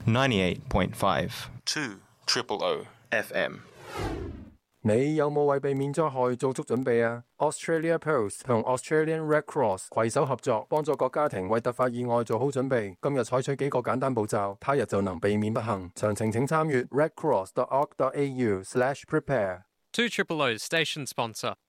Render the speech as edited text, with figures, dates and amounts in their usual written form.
98.5 2 Triple O FM。 你有冇為避免災害做足準備啊？ Australia Post 同 Australian Red Cross 攜手合作，幫助各家庭為突發意外做好準備。今日採取幾個簡單步驟，他日就能避免不幸。詳情請參閱 redcross.org.au/prepare。 2 Triple O's station sponsor.